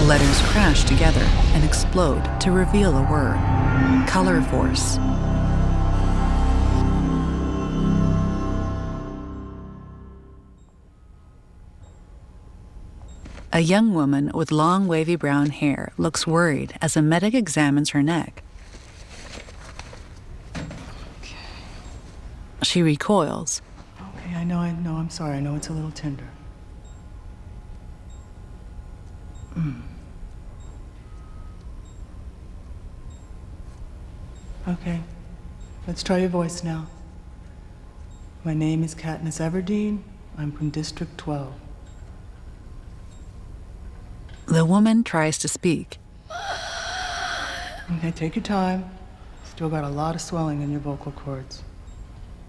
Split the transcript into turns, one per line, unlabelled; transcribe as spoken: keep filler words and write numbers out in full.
letters crash together and explode to reveal a word: Color Force. A young woman with long, wavy brown hair looks worried as a medic examines her neck.
Okay.
She recoils.
Okay, I know, I know, I'm sorry. I know it's a little tender. Mm. Okay, let's try your voice now. My name is Katniss Everdeen. I'm from District twelve.
The woman tries to speak.
Okay, take your time. Still got a lot of swelling in your vocal cords.